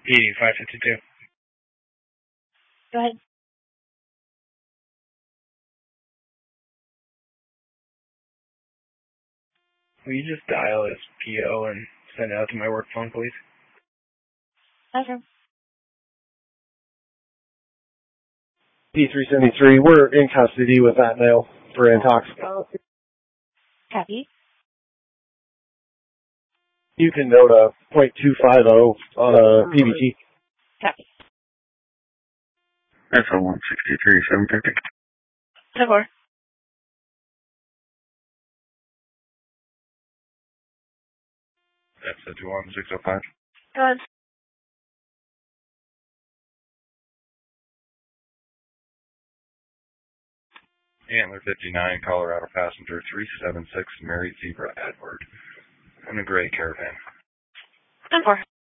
552. Go ahead. Will you just dial his PO and send it out to my work phone, please? Okay. P373, we're in custody with that male for intoxication. Copy. You can note a .250 on a PBT. Copy. That's a 163, 750. 10-4. That's a 21605. Go ahead. Antler 59, Colorado passenger 376, Mary Zebra Edward. In a gray Caravan. 10-4.